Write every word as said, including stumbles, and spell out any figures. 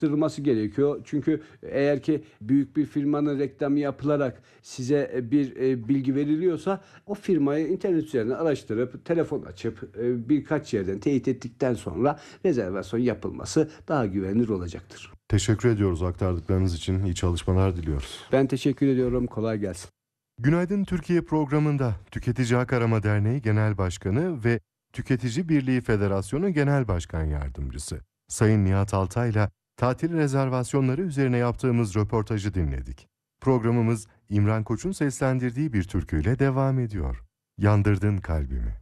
araştırılması gerekiyor. Çünkü eğer ki büyük bir firmanın reklamı yapılarak size e, bir e, bilgi veriliyorsa o firmayı internet üzerinden araştırıp telefon açıp e, birkaç yerden teyit ettikten sonra rezervasyon yapılması daha güvenilir olacaktır. Teşekkür ediyoruz aktardıklarınız için. İyi çalışmalar diliyoruz. Ben teşekkür ediyorum. Kolay gelsin. Günaydın Türkiye programında Tüketici Hak Arama Derneği Genel Başkanı ve Tüketici Birliği Federasyonu Genel Başkan Yardımcısı Sayın Nihat Altay'la tatil rezervasyonları üzerine yaptığımız röportajı dinledik. Programımız İmran Koç'un seslendirdiği bir türküyle devam ediyor. Yandırdın kalbimi.